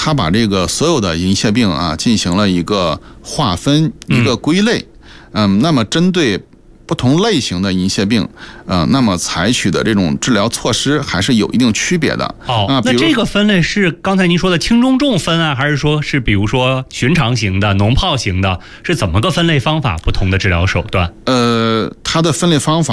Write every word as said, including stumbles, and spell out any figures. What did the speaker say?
他把这个所有的银屑病啊进行了一个划分、一个归类。嗯，那么针对不同类型的银屑病，呃，那么采取的这种治疗措施还是有一定区别的。 哦， 啊、 那这个分类是刚才您说的轻中重分啊，还是说是比如说寻常型的、脓疱型的，是怎么个分类方法？不同的治疗手段？ 呃，它的分类方法